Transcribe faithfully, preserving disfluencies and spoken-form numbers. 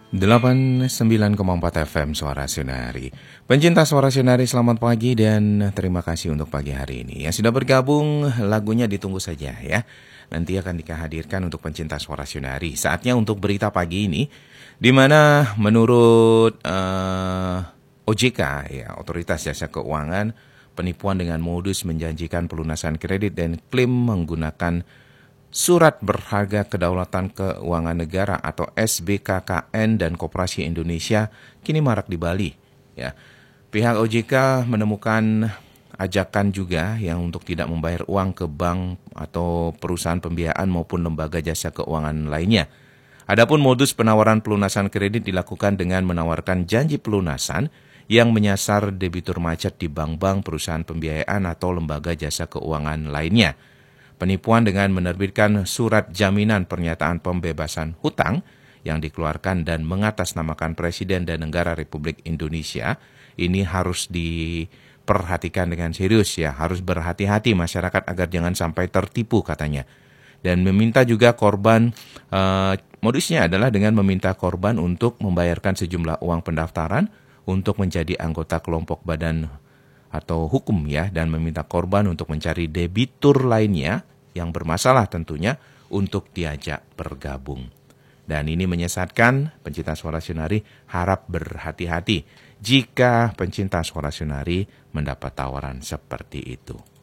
delapan puluh sembilan koma empat F M Suara Sunari. Pencinta Suara Sunari, selamat pagi dan terima kasih untuk pagi hari ini. Yang sudah bergabung, lagunya ditunggu saja ya. Nanti akan dihadirkan untuk pencinta Suara Sunari. Saatnya untuk berita pagi ini, di mana menurut uh, O J K, ya, Otoritas Jasa Keuangan, penipuan dengan modus menjanjikan pelunasan kredit dan klaim menggunakan Surat Berharga Kedaulatan Keuangan Negara atau S B K K N dan Koperasi Indonesia kini marak di Bali. Ya. Pihak O J K menemukan ajakan juga yang untuk tidak membayar uang ke bank atau perusahaan pembiayaan maupun lembaga jasa keuangan lainnya. Adapun modus penawaran pelunasan kredit dilakukan dengan menawarkan janji pelunasan yang menyasar debitur macet di bank-bank, perusahaan pembiayaan atau lembaga jasa keuangan lainnya. Penipuan dengan menerbitkan surat jaminan pernyataan pembebasan hutang yang dikeluarkan dan mengatasnamakan Presiden dan Negara Republik Indonesia ini harus diperhatikan dengan serius ya, harus berhati-hati masyarakat agar jangan sampai tertipu katanya. Dan meminta juga korban, eh, modusnya adalah dengan meminta korban untuk membayarkan sejumlah uang pendaftaran untuk menjadi anggota kelompok badan atau hukum ya, dan meminta korban untuk mencari debitur lainnya yang bermasalah tentunya untuk diajak bergabung. Dan ini menyesatkan pencinta Suara Sunari, harap berhati-hati jika pencinta Suara Sunari mendapat tawaran seperti itu.